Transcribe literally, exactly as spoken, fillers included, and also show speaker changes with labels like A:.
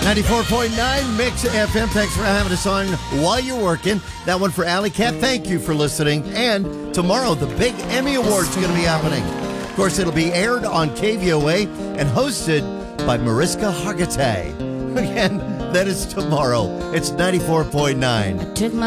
A: ninety-four point nine Mix F M. Thanks for having us on while you're working. That one for Alley Cat. Thank you for listening. And tomorrow, the big Emmy Awards are going to be happening. Of course, it'll be aired on K V O A and hosted by Mariska Hargitay. Again, that is tomorrow. It's ninety-four point nine.
B: I took my